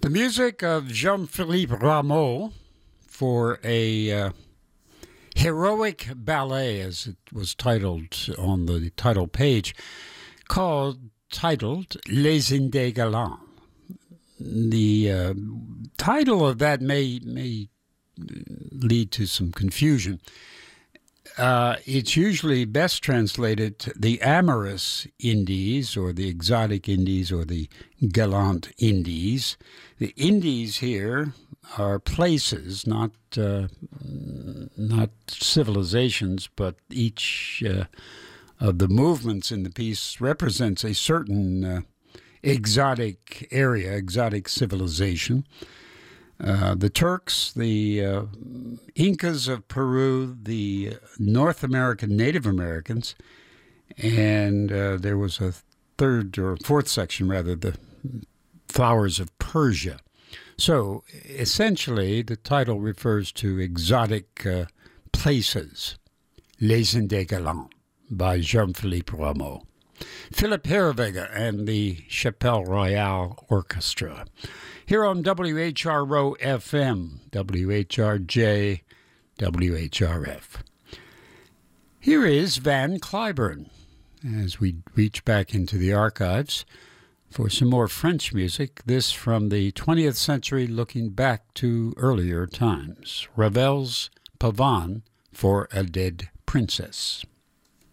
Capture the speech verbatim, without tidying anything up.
The music of Jean-Philippe Rameau for a uh, heroic ballet, as it was titled on the title page, called, titled Les Indes Galants. The uh, title of that may, may lead to some confusion. Uh, it's usually best translated the amorous Indies, or the exotic Indies, or the gallant Indies. The Indies here are places, not uh, not civilizations, but each uh, of the movements in the piece represents a certain uh, exotic area, exotic civilization. Uh, the Turks, the uh, Incas of Peru, the North American Native Americans, and uh, there was a third or fourth section, rather, the flowers of Persia. So, essentially, the title refers to exotic uh, places, Les Indes Galants, by Jean-Philippe Rameau. Philip Herreweghe and the Chapelle Royale Orchestra. Here on W H R O F M, W H R J, W H R F. Here is Van Cliburn, as we reach back into the archives for some more French music, this from the twentieth century looking back to earlier times. Ravel's Pavane for a Dead Princess.